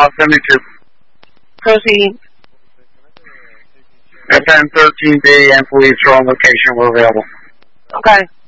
Lot 72. Proceed. FM 13B and police are on location. We're available. Okay.